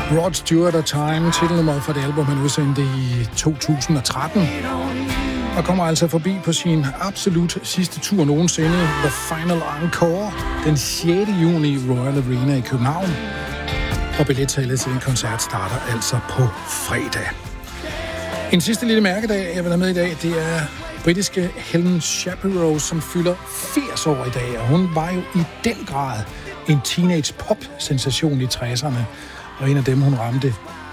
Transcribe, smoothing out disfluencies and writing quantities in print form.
Rod Stewart og Time, titelnummeret for det album, han udsendte i 2013. Og kommer altså forbi på sin absolut sidste tur nogensinde, The Final Encore, den 6. juni i Royal Arena i København. Og billetsalget til den koncert starter altså på fredag. En sidste lille mærkedag, jeg vil have med i dag, det er britiske Helen Shapiro, som fylder 80 år i dag. Og hun var jo i den grad en teenage pop-sensation i 60'erne. Og en af dem, hun ramte